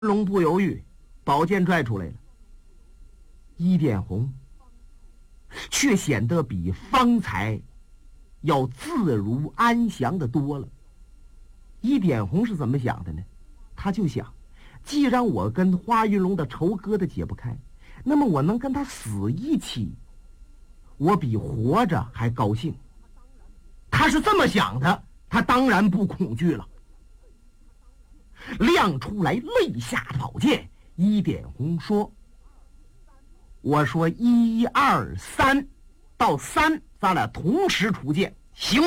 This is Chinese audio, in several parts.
龙不犹豫，宝剑拽出来了。一点红却显得比方才要自如安详的多了。一点红是怎么想的呢？他就想，既然我跟花云龙的仇疙瘩解不开，那么我能跟他死一起，我比活着还高兴。他是这么想的，他当然不恐惧了。亮出来肋下的宝剑，一点红说：“我说1、2、3，到3，咱俩同时出剑，行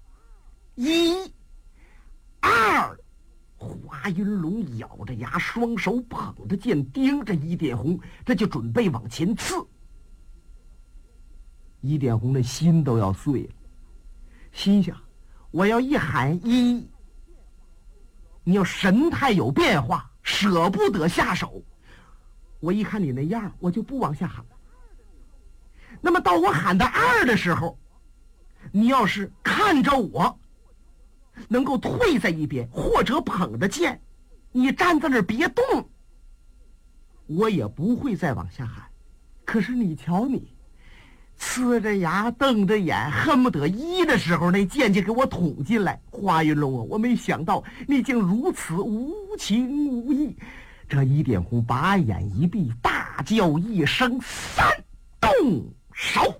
？1、2。”华云龙咬着牙，双手捧着剑，盯着一点红，这就准备往前刺。一点红的心都要碎了，心想：我要一喊1，你要神态有变化，舍不得下手。我一看你那样，我就不往下喊。那么到我喊到2的时候，你要是看着我能够退在一边，或者捧着剑，你站在那儿别动，我也不会再往下喊。可是你瞧你，呲着牙瞪着眼，恨不得1的时候那剑就给我捅进来。花云龙啊，我没想到你竟如此无情无义。这一点红把眼一闭，大叫一声：“3，动手！”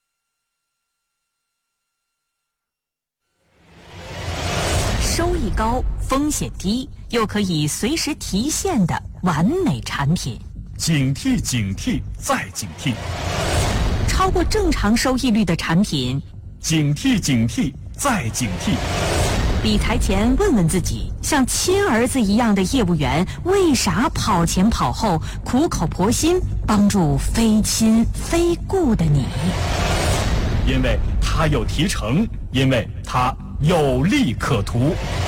收益高、风险低，又可以随时提现的完美产品。 警惕警惕再警惕， 超过正常收益率的产品， 警惕警惕再警惕。 理财前问问自己，像亲儿子一样的业务员，为啥跑前跑后，苦口婆心帮助非亲非故的你？ 因为他有提成，因为他有利可图。